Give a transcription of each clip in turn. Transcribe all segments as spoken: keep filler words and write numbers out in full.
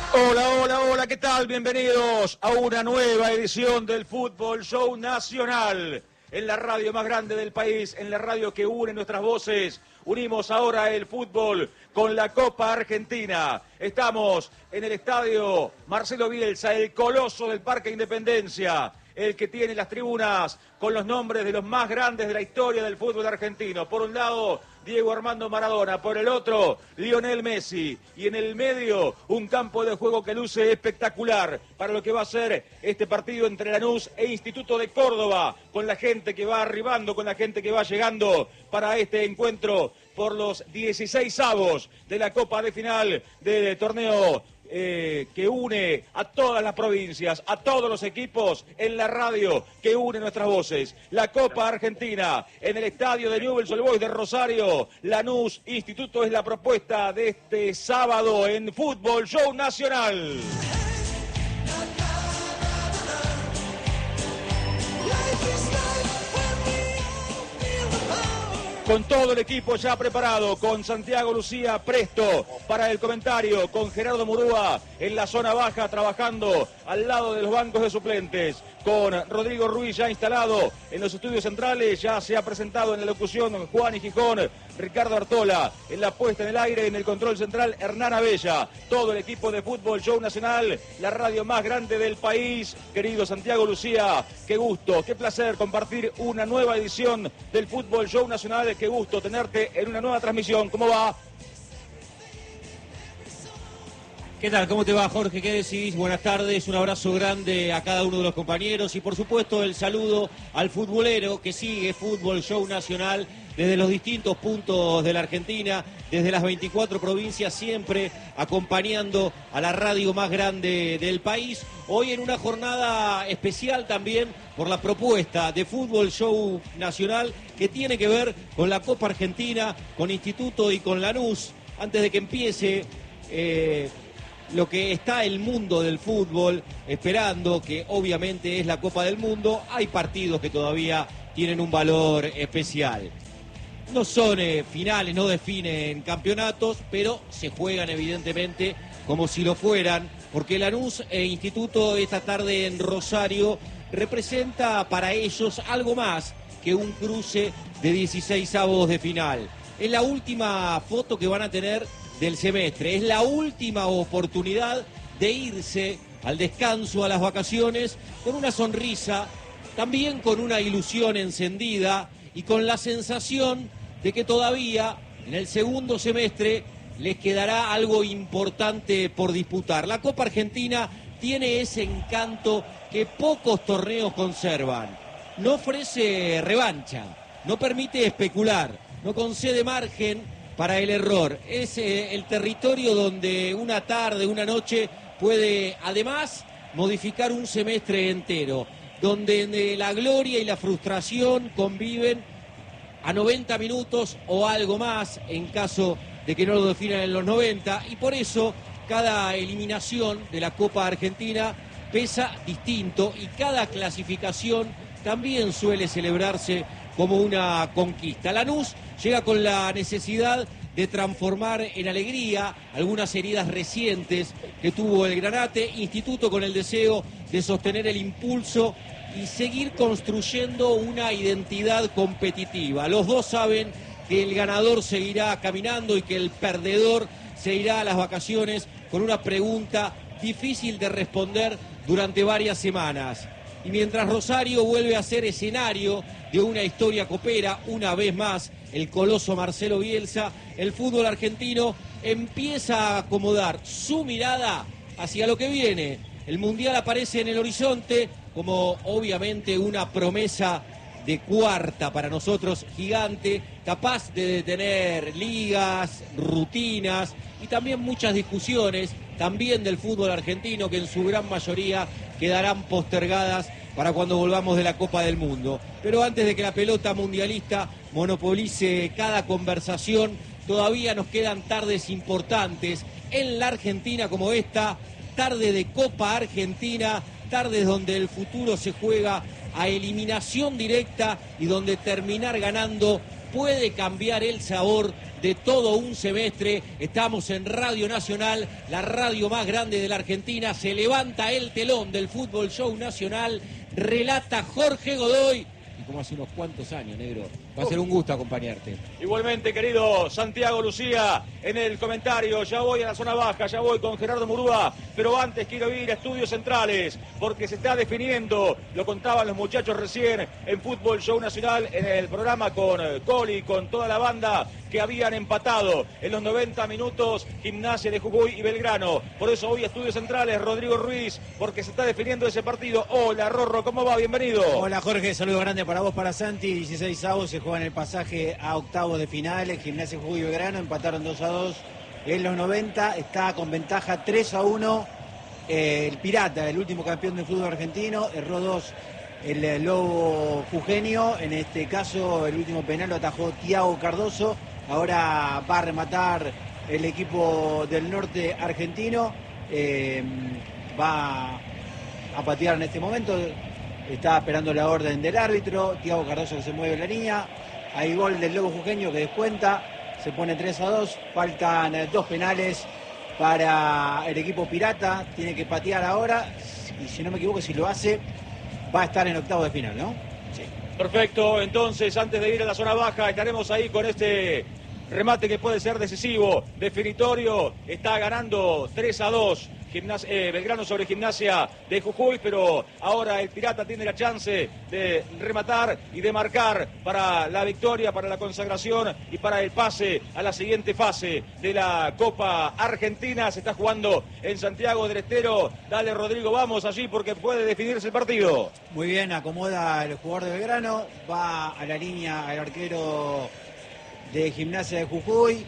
Hola, hola, hola, ¿qué tal? Bienvenidos a una nueva edición del Fútbol Show Nacional. En la radio más grande del país, en la radio que une nuestras voces. Unimos ahora el fútbol con la Copa Argentina. Estamos en el estadio Marcelo Bielsa, el coloso del Parque Independencia, el que tiene las tribunas con los nombres de los más grandes de la historia del fútbol argentino. Por un lado, Diego Armando Maradona, por el otro, Lionel Messi. Y en el medio, un campo de juego que luce espectacular para lo que va a ser este partido entre Lanús e Instituto de Córdoba, con la gente que va arribando, con la gente que va llegando para este encuentro por los dieciseisavos de la Copa de Final del torneo Eh, que une a todas las provincias, a todos los equipos en la radio que une nuestras voces. La Copa Argentina en el estadio de Newell's Old Boys de Rosario. Lanús Instituto es la propuesta de este sábado en Fútbol Show Nacional. Con todo el equipo ya preparado, con Santiago Lucía presto para el comentario, con Gerardo Murúa en la zona baja trabajando al lado de los bancos de suplentes, con Rodrigo Ruiz ya instalado en los estudios centrales, ya se ha presentado en la locución Juan y Gijón, Ricardo Artola, en la puesta en el aire, en el control central Hernán Abella, todo el equipo de Fútbol Show Nacional, la radio más grande del país. Querido Santiago Lucía, qué gusto, qué placer compartir una nueva edición del Fútbol Show Nacional. Qué gusto tenerte en una nueva transmisión. ¿Cómo va? ¿Qué tal? ¿Cómo te va, Jorge? ¿Qué decís? Buenas tardes, un abrazo grande a cada uno de los compañeros y por supuesto el saludo al futbolero que sigue Fútbol Show Nacional desde los distintos puntos de la Argentina, desde las veinticuatro provincias, siempre acompañando a la radio más grande del país. Hoy en una jornada especial también por la propuesta de Fútbol Show Nacional que tiene que ver con la Copa Argentina, con Instituto y con Lanús. Antes de que empiece eh, lo que está el mundo del fútbol esperando, que obviamente es la Copa del Mundo, hay partidos que todavía tienen un valor especial. No son eh, finales, no definen campeonatos, pero se juegan evidentemente como si lo fueran, porque Lanús e Instituto esta tarde en Rosario representa para ellos algo más que un cruce de dieciseisavos de final. Es la última foto que van a tener del semestre, es la última oportunidad de irse al descanso, a las vacaciones, con una sonrisa, también con una ilusión encendida y con la sensación de que todavía en el segundo semestre les quedará algo importante por disputar. La Copa Argentina tiene ese encanto que pocos torneos conservan. No ofrece revancha, no permite especular, no concede margen para el error. Es eh, el territorio donde una tarde, una noche puede además modificar un semestre entero, donde eh, la gloria y la frustración conviven a noventa minutos o algo más en caso de que no lo definan en los noventa, y por eso cada eliminación de la Copa Argentina pesa distinto y cada clasificación también suele celebrarse como una conquista. Lanús llega con la necesidad de transformar en alegría algunas heridas recientes que tuvo el Granate, Instituto con el deseo de sostener el impulso y seguir construyendo una identidad competitiva. Los dos saben que el ganador seguirá caminando y que el perdedor se irá a las vacaciones con una pregunta difícil de responder durante varias semanas. Y mientras Rosario vuelve a ser escenario de una historia copera, una vez más, el coloso Marcelo Bielsa, el fútbol argentino empieza a acomodar su mirada hacia lo que viene. El Mundial aparece en el horizonte como obviamente una promesa de cuarta para nosotros gigante, capaz de detener ligas, rutinas y también muchas discusiones, también del fútbol argentino, que en su gran mayoría quedarán postergadas para cuando volvamos de la Copa del Mundo. Pero antes de que la pelota mundialista monopolice cada conversación, todavía nos quedan tardes importantes en la Argentina como esta, tarde de Copa Argentina, tardes donde el futuro se juega a eliminación directa y donde terminar ganando puede cambiar el sabor de todo un semestre. Estamos en Radio Nacional, la radio más grande de la Argentina. Se levanta el telón del Fútbol Show Nacional. Relata Jorge Godoy. Y como hace unos cuantos años, negro. Va a ser un gusto acompañarte. Igualmente, querido Santiago Lucía, en el comentario, ya voy a la zona baja, ya voy con Gerardo Murúa, pero antes quiero ir a Estudios Centrales, porque se está definiendo, lo contaban los muchachos recién, en Fútbol Show Nacional, en el programa con Coli, con toda la banda, que habían empatado en los noventa minutos Gimnasia de Jujuy y Belgrano. Por eso hoy Estudios Centrales, Rodrigo Ruiz, porque se está definiendo ese partido. Hola, Rorro, ¿cómo va? Bienvenido. Hola, Jorge, saludo grande para vos, para Santi. dieciséis avos se juegan el pasaje a octavos de final. Gimnasia de Jujuy y Belgrano empataron dos a dos en los noventa. Está con ventaja tres a uno. Eh, el Pirata, el último campeón del fútbol argentino, erró dos el, el Lobo Jujeño. En este caso, el último penal lo atajó Thiago Cardoso. Ahora va a rematar el equipo del norte argentino. Eh, va a patear en este momento. Está esperando la orden del árbitro. Thiago Cardoso que se mueve en la línea. Hay gol del Lobo Jujeño que descuenta. Se pone tres a dos. Faltan dos penales para el equipo Pirata. Tiene que patear ahora. Y si no me equivoco, si lo hace, va a estar en octavo de final, ¿no? Sí. Perfecto. Entonces, antes de ir a la zona baja, estaremos ahí con este remate que puede ser decisivo, definitorio. Está ganando tres a dos. Gimnasia, eh, Belgrano sobre Gimnasia de Jujuy, pero ahora el Pirata tiene la chance de rematar y de marcar para la victoria, para la consagración y para el pase a la siguiente fase de la Copa Argentina. Se está jugando en Santiago del Estero. Dale, Rodrigo, vamos allí porque puede definirse el partido. Muy bien, acomoda el jugador de Belgrano, va a la línea el arquero de Gimnasia de Jujuy.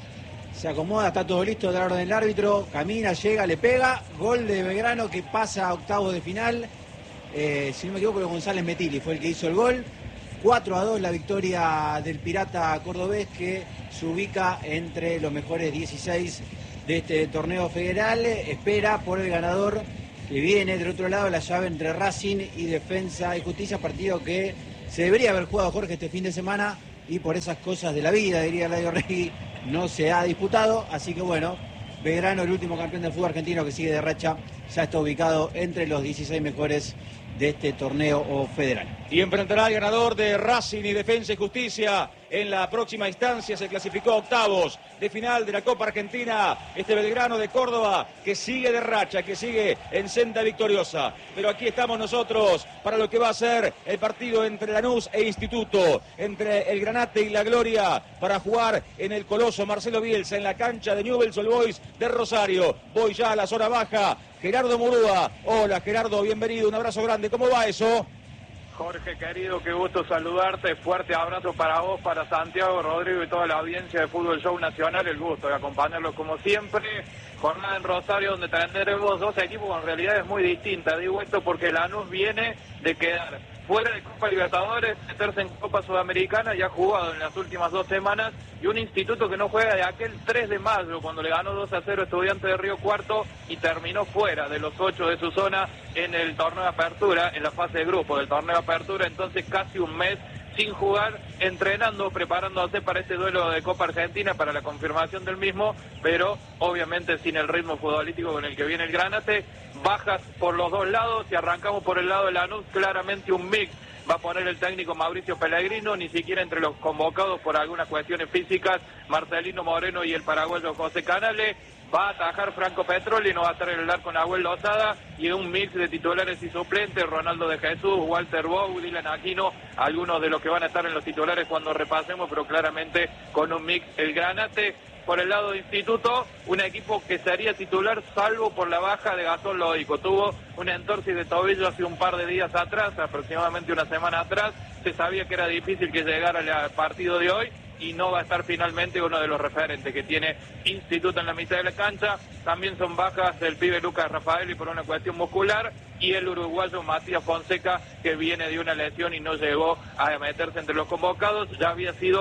Se acomoda, está todo listo, da la orden del árbitro, camina, llega, le pega, gol de Belgrano que pasa a octavos de final. Eh, si no me equivoco, González Metili fue el que hizo el gol. cuatro a dos la victoria del Pirata cordobés, que se ubica entre los mejores dieciséis de este torneo federal. Espera por el ganador que viene del otro lado, la llave entre Racing y Defensa y Justicia, partido que se debería haber jugado, Jorge, este fin de semana, y por esas cosas de la vida, diría Eladio Rey, no se ha disputado. Así que bueno, Belgrano, el último campeón del fútbol argentino que sigue de racha, ya está ubicado entre los dieciséis mejores de este torneo federal. Y enfrentará al ganador de Racing y Defensa y Justicia en la próxima instancia. Se clasificó a octavos de final de la Copa Argentina este Belgrano de Córdoba, que sigue de racha, que sigue en senda victoriosa. Pero aquí estamos nosotros para lo que va a ser el partido entre Lanús e Instituto, entre el Granate y la Gloria, para jugar en el Coloso Marcelo Bielsa, en la cancha de Newell's Old Boys de Rosario. Voy ya a la zona baja. Gerardo Murúa. Hola, Gerardo, bienvenido, un abrazo grande. ¿Cómo va eso? Jorge, querido, qué gusto saludarte. Fuerte abrazo para vos, para Santiago, Rodrigo y toda la audiencia de Fútbol Show Nacional. El gusto de acompañarlos como siempre. Jornada en Rosario donde tendremos dos equipos con realidades muy distintas. Digo esto porque Lanús viene de quedar fuera de Copa Libertadores, meterse en Copa Sudamericana, y ha jugado en las últimas dos semanas, y un Instituto que no juega de aquel tres de mayo, cuando le ganó dos a cero Estudiantes de Río Cuarto y terminó fuera de los ocho de su zona en el torneo de apertura, en la fase de grupo del torneo de apertura. Entonces casi un mes sin jugar, entrenando, preparándose para este duelo de Copa Argentina, para la confirmación del mismo, pero obviamente sin el ritmo futbolístico con el que viene el Granate. Bajas por los dos lados. Si arrancamos por el lado de Lanús, claramente un mix va a poner el técnico Mauricio Pellegrino, ni siquiera entre los convocados por algunas cuestiones físicas, Marcelino Moreno y el paraguayo José Canale. Va a atajar Franco Petroli, no va a estar en el arco Nahuel Lozada, y un mix de titulares y suplentes: Ronaldo de Jesús, Walter Bou, Dylan Aquino, algunos de los que van a estar en los titulares cuando repasemos, pero claramente con un mix el Granate. Por el lado de Instituto, un equipo que sería titular salvo por la baja de Gastón Lódico. Tuvo una entorsis de tobillo hace un par de días atrás, aproximadamente una semana atrás. Se sabía que era difícil que llegara al partido de hoy, y no va a estar finalmente uno de los referentes que tiene Instituto en la mitad de la cancha. También son bajas del pibe Lucas Rafaeli por una cuestión muscular, y el uruguayo Matías Fonseca, que viene de una lesión y no llegó a meterse entre los convocados. Ya había sido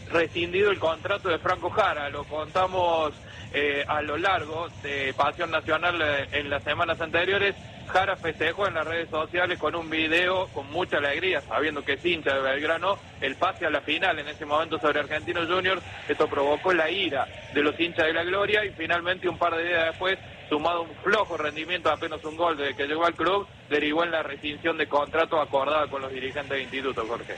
rescindido el contrato de Franco Jara. Lo contamos eh, a lo largo de Pasión Nacional eh, en las semanas anteriores. Jara festejó en las redes sociales con un video con mucha alegría, sabiendo que es hincha de Belgrano, el pase a la final en ese momento sobre Argentinos Juniors. Esto provocó la ira de los hinchas de la Gloria y finalmente un par de días después, sumado un flojo rendimiento, apenas un gol desde que llegó al club, derivó en la rescisión de contrato acordada con los dirigentes del instituto, Jorge.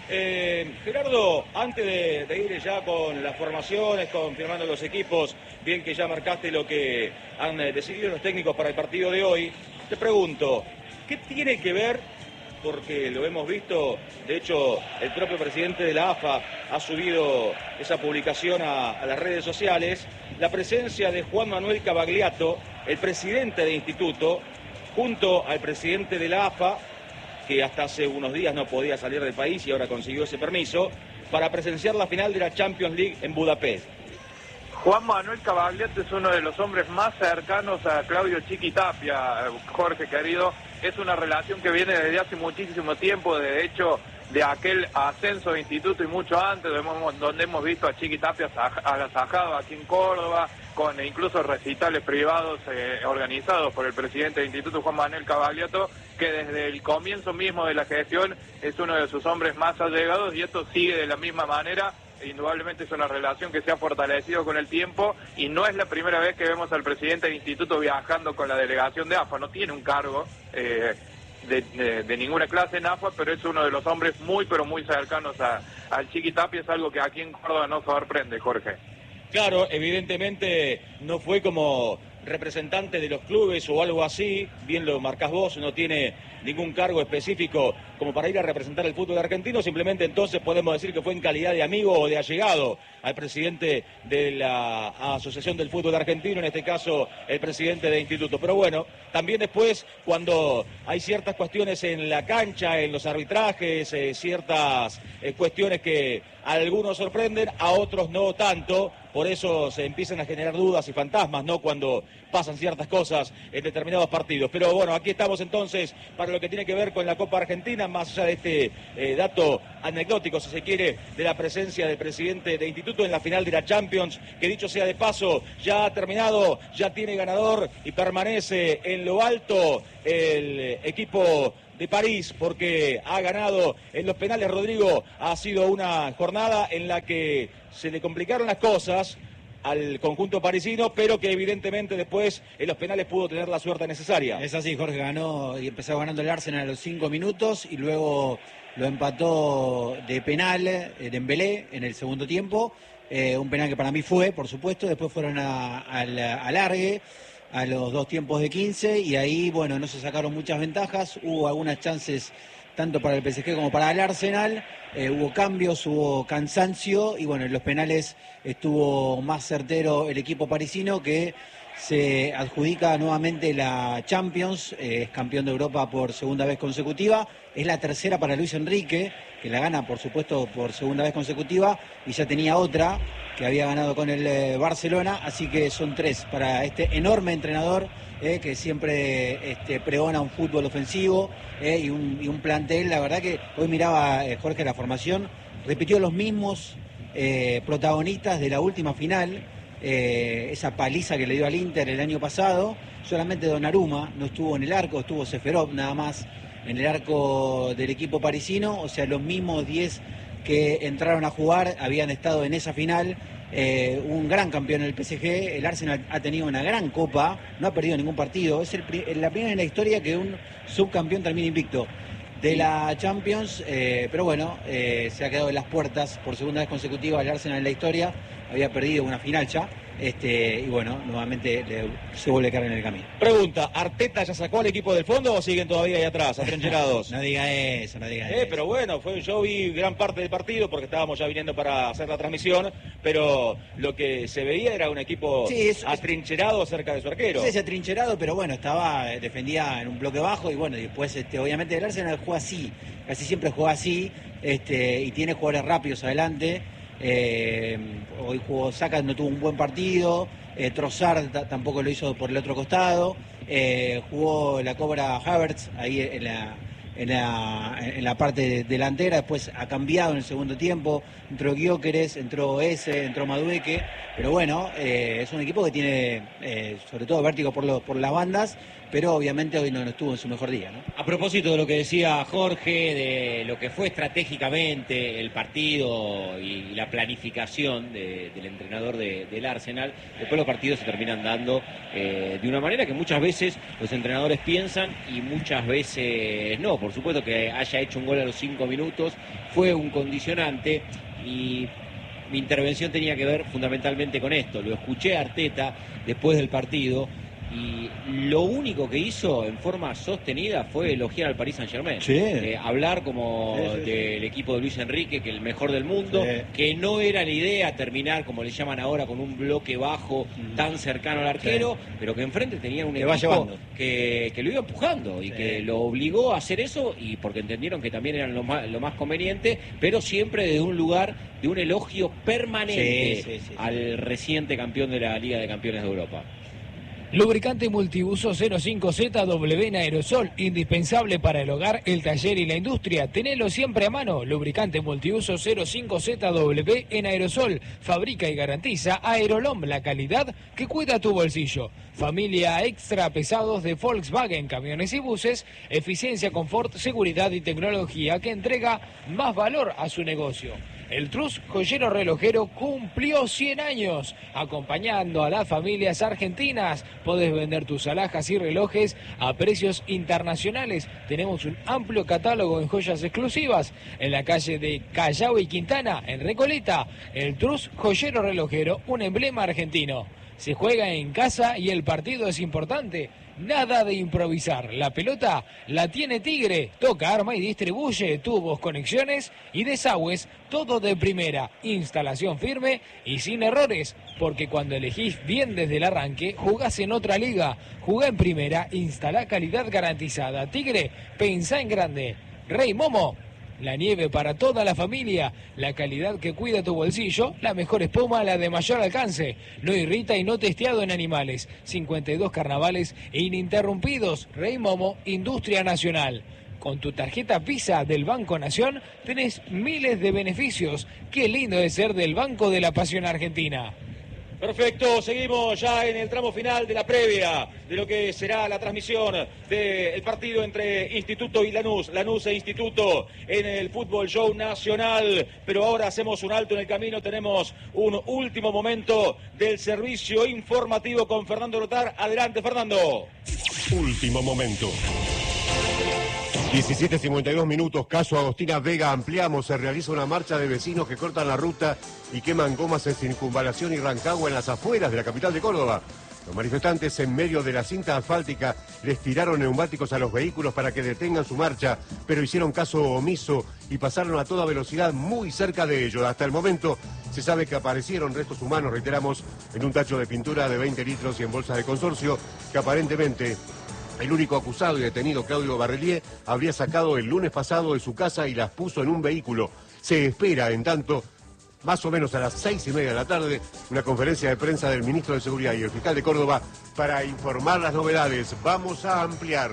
Eh, Gerardo, antes de, de ir ya con las formaciones, confirmando los equipos, bien que ya marcaste lo que han eh, decidido los técnicos para el partido de hoy, te pregunto, ¿qué tiene que ver? Porque lo hemos visto, de hecho, el propio presidente de la A F A ha subido esa publicación a, a las redes sociales, la presencia de Juan Manuel Cavagliato, el presidente de instituto, junto al presidente de la A F A, que hasta hace unos días no podía salir del país y ahora consiguió ese permiso, para presenciar la final de la Champions League en Budapest. Juan Manuel Cavagliato es uno de los hombres más cercanos a Claudio Chiqui Tapia, Jorge querido. Es una relación que viene desde hace muchísimo tiempo, de hecho, de aquel ascenso de instituto y mucho antes, donde hemos visto a Chiqui Tapia agasajado aquí en Córdoba, con incluso recitales privados eh, organizados por el presidente del instituto, Juan Manuel Cavagliato, que desde el comienzo mismo de la gestión es uno de sus hombres más allegados, y esto sigue de la misma manera. Indudablemente es una relación que se ha fortalecido con el tiempo y no es la primera vez que vemos al presidente del instituto viajando con la delegación de A F A. No tiene un cargo eh, de, de, de ninguna clase en A F A, pero es uno de los hombres muy pero muy cercanos a, al Chiqui Tapia. Es algo que aquí en Córdoba no sorprende, Jorge. Claro, evidentemente no fue como representante de los clubes o algo así, bien lo marcás vos, no tiene ningún cargo específico como para ir a representar el fútbol argentino, simplemente entonces podemos decir que fue en calidad de amigo o de allegado al presidente de la Asociación del Fútbol Argentino, en este caso el presidente de instituto. Pero bueno, también después cuando hay ciertas cuestiones en la cancha, en los arbitrajes, eh, ciertas eh, cuestiones que a algunos sorprenden, a otros no tanto, por eso se empiezan a generar dudas y fantasmas, ¿no?, cuando pasan ciertas cosas en determinados partidos. Pero bueno, aquí estamos entonces para lo que tiene que ver con la Copa Argentina, más allá de este eh, dato anecdótico, si se quiere, de la presencia del presidente de instituto en la final de la Champions, que dicho sea de paso, ya ha terminado, ya tiene ganador y permanece en lo alto el equipo de París, porque ha ganado en los penales. Rodrigo, ha sido una jornada en la que se le complicaron las cosas al conjunto parisino, pero que evidentemente después en los penales pudo tener la suerte necesaria. Es así, Jorge, ganó y empezó ganando el Arsenal a los cinco minutos y luego lo empató de penal eh, Dembélé en el segundo tiempo, eh, un penal que para mí fue, por supuesto. Después fueron a, a, la, a largue a los dos tiempos de quince y ahí, bueno, no se sacaron muchas ventajas, hubo algunas chances tanto para el P S G como para el Arsenal, eh, hubo cambios, hubo cansancio y bueno, en los penales estuvo más certero el equipo parisino, que se adjudica nuevamente la Champions, eh, es campeón de Europa por segunda vez consecutiva, es la tercera para Luis Enrique, que la gana por supuesto por segunda vez consecutiva y ya tenía otra que había ganado con el eh, Barcelona, así que son tres para este enorme entrenador eh, que siempre este, pregona un fútbol ofensivo eh, y, un, y un plantel. La verdad que hoy miraba eh, Jorge la formación, repitió los mismos eh, protagonistas de la última final, eh, esa paliza que le dio al Inter el año pasado. Solamente Donnarumma no estuvo en el arco, estuvo Seferov nada más en el arco del equipo parisino, o sea, los mismos diez que entraron a jugar habían estado en esa final. Eh, un gran campeón el P S G, el Arsenal ha tenido una gran copa, no ha perdido ningún partido, es el, la primera en la historia que un subcampeón termina invicto de la Champions, eh, pero bueno, eh, se ha quedado en las puertas por segunda vez consecutiva el Arsenal en la historia, había perdido una final ya, este, y bueno, nuevamente le, se vuelve a caer en el camino. Pregunta, ¿Arteta ya sacó al equipo del fondo o siguen todavía ahí atrás, atrincherados? No diga eso, no diga eh, eso. Pero bueno, fue, yo vi gran parte del partido porque estábamos ya viniendo para hacer la transmisión, pero lo que se veía era un equipo sí, es, atrincherado cerca de su arquero. Sí, es atrincherado, pero bueno, estaba, defendía en un bloque bajo y bueno, y después este, obviamente el Arsenal juega así, casi siempre juega así, este, y tiene jugadores rápidos adelante. Eh, hoy jugó Saka, no tuvo un buen partido, eh, Trossard t- tampoco lo hizo por el otro costado, eh, jugó la cobra Havertz ahí en la, en la, en la parte delantera, después ha cambiado en el segundo tiempo, entró Gyökeres, entró Eze, entró Madueke, pero bueno, eh, es un equipo que tiene eh, sobre todo vértigo por, lo, por las bandas, pero obviamente hoy no, no estuvo en su mejor día, ¿no? A propósito de lo que decía Jorge, de lo que fue estratégicamente el partido y la planificación de, del entrenador de, del Arsenal, después los partidos se terminan dando eh, de una manera que muchas veces los entrenadores piensan y muchas veces no. Por supuesto que haya hecho un gol a los cinco minutos fue un condicionante y mi intervención tenía que ver fundamentalmente con esto. Lo escuché a Arteta después del partido y lo único que hizo en forma sostenida fue elogiar al Paris Saint-Germain. Sí. Eh, hablar como sí, sí, del sí. equipo de Luis Enrique, que el mejor del mundo, Sí. que no era la idea terminar, como le llaman ahora, con un bloque bajo Mm. tan cercano al arquero, Sí. pero que enfrente tenía un Que va equipo llevando. que, que lo iba empujando y Sí. que lo obligó a hacer eso, y porque entendieron que también era lo más, lo más conveniente, pero siempre desde un lugar de un elogio permanente Sí, sí, sí, sí. al reciente campeón de la Liga de Campeones de Europa. Lubricante multiuso cero cinco Z W en aerosol, indispensable para el hogar, el taller y la industria. Tenelo siempre a mano. Lubricante multiuso cero cinco Z W en aerosol. Fabrica y garantiza Aerolom, la calidad que cuida tu bolsillo. Familia extra pesados de Volkswagen, camiones y buses. Eficiencia, confort, seguridad y tecnología que entrega más valor a su negocio. El Trus Joyero Relojero cumplió cien años, acompañando a las familias argentinas. Podés vender tus alhajas y relojes a precios internacionales. Tenemos un amplio catálogo en joyas exclusivas en la calle de Callao y Quintana, en Recoleta. El Trus Joyero Relojero, un emblema argentino. Se juega en casa y el partido es importante. Nada de improvisar. La pelota la tiene Tigre. Toca, arma y distribuye tubos, conexiones y desagües. Todo de primera. Instalación firme y sin errores. Porque cuando elegís bien desde el arranque, jugás en otra liga. Jugá en primera, instalá calidad garantizada. Tigre, pensá en grande. Rey Momo. La nieve para toda la familia, la calidad que cuida tu bolsillo, la mejor espuma, la de mayor alcance. No irrita y no testeado en animales. cincuenta y dos carnavales ininterrumpidos. Rey Momo, Industria Nacional. Con tu tarjeta Visa del Banco Nación tenés miles de beneficios. Qué lindo es ser del Banco de la Pasión Argentina. Perfecto, seguimos ya en el tramo final de la previa de lo que será la transmisión del partido entre Instituto y Lanús, Lanús e Instituto en el Fútbol Show Nacional, pero ahora hacemos un alto en el camino, tenemos un último momento del servicio informativo con Fernando Lotar. Adelante, Fernando. Último momento. diecisiete cincuenta y dos minutos, caso Agostina Vega, ampliamos, se realiza una marcha de vecinos que cortan la ruta y queman gomas en Circunvalación y Rancagua en las afueras de la capital de Córdoba. Los manifestantes en medio de la cinta asfáltica les tiraron neumáticos a los vehículos para que detengan su marcha, pero hicieron caso omiso y pasaron a toda velocidad muy cerca de ellos. Hasta el momento se sabe que aparecieron restos humanos, reiteramos, en un tacho de pintura de veinte litros y en bolsas de consorcio que aparentemente el único acusado y detenido, Claudio Barrelier, habría sacado el lunes pasado de su casa y las puso en un vehículo. Se espera, en tanto, más o menos a las seis y media de la tarde, una conferencia de prensa del ministro de Seguridad y el fiscal de Córdoba para informar las novedades. Vamos a ampliar.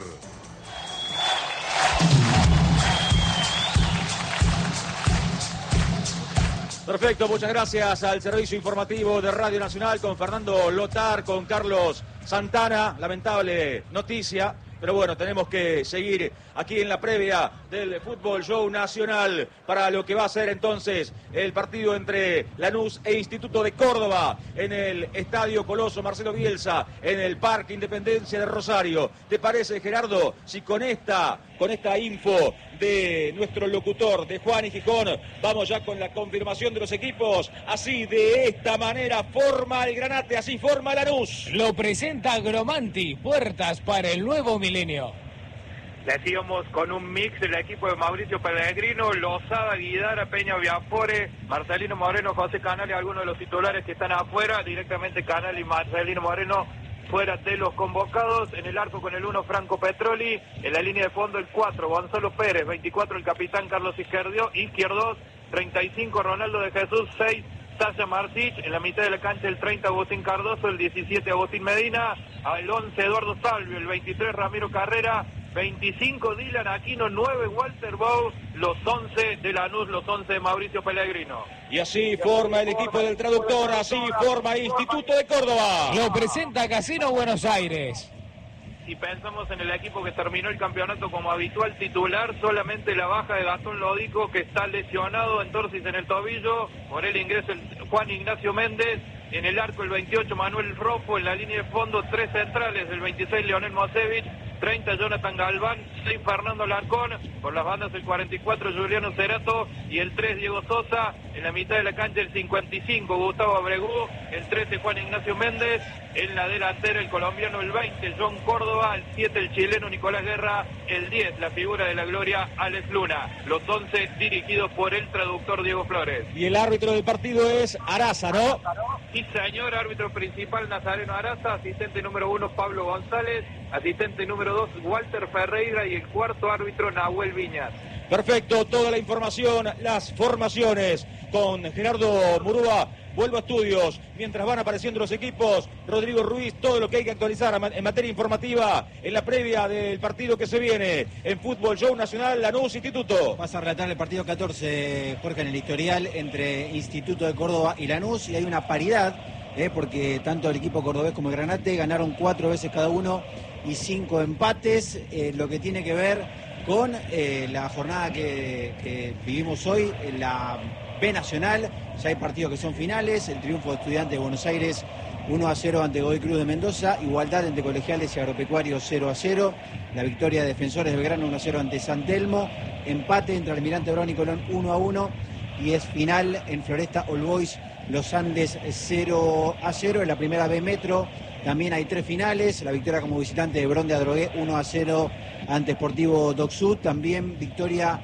Perfecto, muchas gracias al servicio informativo de Radio Nacional con Fernando Lotar, con Carlos Santana. Lamentable noticia, pero bueno, tenemos que seguir aquí en la previa del Fútbol Show Nacional para lo que va a ser entonces el partido entre Lanús e Instituto de Córdoba en el Estadio Coloso Marcelo Bielsa, en el Parque Independencia de Rosario. ¿Te parece, Gerardo, si con esta, con esta info de nuestro locutor, de Juan y Gijón, vamos ya con la confirmación de los equipos? Así, de esta manera, forma el Granate, así forma Lanús. Lo presenta Gromanti, puertas para el nuevo milenio. Decíamos con un mix del equipo de Mauricio Pellegrino, Lozada, Guidara, Peña, Viafore, Marcelino Moreno, José Canal y algunos de los titulares que están afuera. Directamente Canal y Marcelino Moreno fuera de los convocados. En el arco con el uno, Franco Petroli. En la línea de fondo el cuatro, Gonzalo Pérez. veinticuatro, el capitán Carlos Izquierdo, Izquierdos. treinta y cinco, Ronaldo de Jesús. seis, Sasha Martich. En la mitad de la cancha el treinta, Agustín Cardoso. El diecisiete, Agustín Medina. El once, Eduardo Salvio. El veintitrés, Ramiro Carrera. veinticinco Dylan Aquino, nueve Walter Bow, los once de Lanús, los once de Mauricio Pellegrino. Y así forma el equipo del traductor, así forma Instituto de Córdoba. Lo presenta Casino Buenos Aires. Si pensamos en el equipo que terminó el campeonato como habitual titular, solamente la baja de Gastón Lodico, que está lesionado en torsis en el tobillo. Por él ingresa el Juan Ignacio Méndez. En el arco el veintiocho Manuel Rojo, en la línea de fondo tres centrales, el veintiséis Leonel Mosevich, treinta Jonathan Galván, seis Fernando Larcón, por las bandas el cuarenta y cuatro Juliano Cerato y el tres Diego Sosa, en la mitad de la cancha el cincuenta y cinco Gustavo Abregú, el trece Juan Ignacio Méndez, en la delantera el colombiano el veinte John Córdoba, el siete el chileno Nicolás Guerra, el diez la figura de la gloria Alex Luna, los once dirigidos por el traductor Diego Flores. Y el árbitro del partido es Araza, ¿no? Sí, señor, árbitro principal Nazareno Araza, asistente número uno Pablo González, asistente número dos Walter Ferreira y el cuarto árbitro Nahuel Viñas. Perfecto, toda la información, las formaciones con Gerardo Murúa. Vuelvo a estudios, mientras van apareciendo los equipos, Rodrigo Ruiz, todo lo que hay que actualizar en materia informativa en la previa del partido que se viene en Fútbol Show Nacional, Lanús Instituto. Vas a relatar el partido catorce, Jorge, en el historial entre Instituto de Córdoba y Lanús, y hay una paridad, eh, porque tanto el equipo cordobés como el Granate ganaron cuatro veces cada uno y cinco empates, eh, lo que tiene que ver con eh, la jornada que, que vivimos hoy, en la B Nacional. Ya hay partidos que son finales, el triunfo de Estudiantes de Buenos Aires uno a cero ante Godoy Cruz de Mendoza, igualdad entre Colegiales y Agropecuarios cero a cero, la victoria de Defensores de Belgrano uno a cero ante San Telmo, empate entre Almirante Brown y Colón uno a uno, y es final en Floresta All Boys Los Andes cero a cero. En la primera B Metro también hay tres finales, la victoria como visitante de Bron de Adrogué uno a cero ante Sportivo Doc Sud, también victoria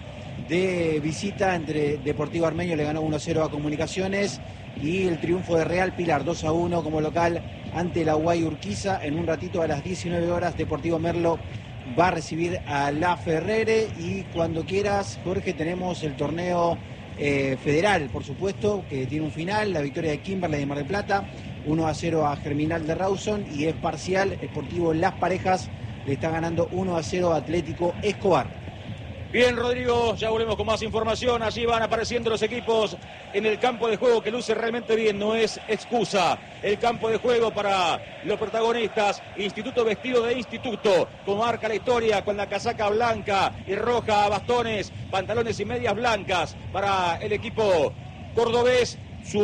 de visita entre Deportivo Armenio, le ganó uno a cero a Comunicaciones, y el triunfo de Real Pilar dos a uno como local ante la Guay Urquiza. En un ratito a las diecinueve horas Deportivo Merlo va a recibir a La Ferrere, y cuando quieras, Jorge, tenemos el torneo eh, federal, por supuesto, que tiene un final, la victoria de Kimberley de Mar del Plata uno a cero a Germinal de Rawson, y es parcial, Sportivo Las Parejas le está ganando uno a cero a Atlético Escobar. Bien, Rodrigo, ya volvemos con más información. Allí van apareciendo los equipos en el campo de juego, que luce realmente bien, no es excusa. El campo de juego para los protagonistas, Instituto vestido de instituto, como marca la historia, con la casaca blanca y roja, bastones, pantalones y medias blancas para el equipo cordobés.